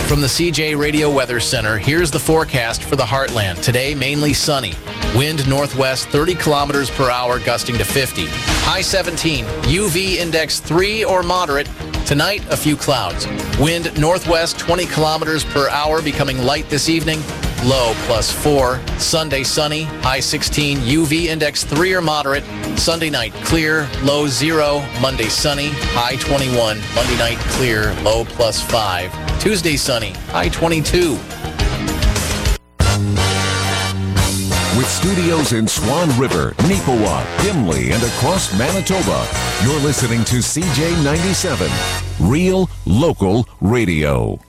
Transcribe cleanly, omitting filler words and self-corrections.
From the CJ Radio Weather Center, here's the forecast for the Heartland. Today, mainly sunny. Wind northwest 30 kilometers per hour, gusting to 50. High 17. UV index 3 or moderate. Tonight, a few clouds. Wind northwest 20 kilometers per hour, becoming light this evening. Low +4. Sunday, sunny. High 16. UV index 3 or moderate. Sunday night, clear. Low 0. Monday, sunny. High 21. Monday night, clear. Low +5. Tuesday, sunny. High 22. With studios in Swan River, Neepawa, Gimli, and across Manitoba, you're listening to CJ97, Real Local Radio.